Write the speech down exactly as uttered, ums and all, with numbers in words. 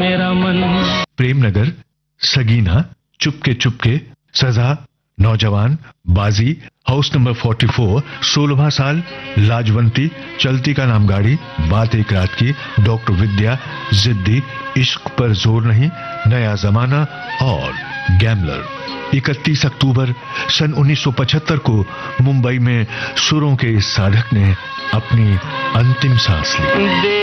मेरा मन। प्रेमनगर, सगीना, चुपके चुपके, सजा, नौजवान, बाजी, हाउस नंबर चौवालीस, सोलहवां साल, लाजवंती, चलती का नाम गाड़ी, बात एक रात की, डॉक्टर विद्या, जिद्दी, इश्क पर जोर नहीं, नया जमाना और गैमलर। इकतीस अक्टूबर सन उन्नीस सौ पचहत्तर को मुंबई में सुरों के इस साधक ने अपनी अंतिम सांस ली।